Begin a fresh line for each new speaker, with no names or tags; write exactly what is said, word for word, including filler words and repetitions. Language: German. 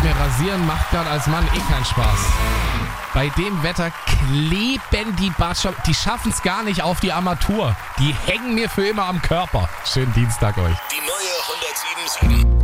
mir rasieren macht gerade als Mann eh keinen Spaß. Bei dem Wetter kleben die Bartschaft, die schaffen es gar nicht auf die Armatur. Die hängen mir für immer am Körper. Schönen Dienstag euch.
Die neue hundertsieben Komma sieben.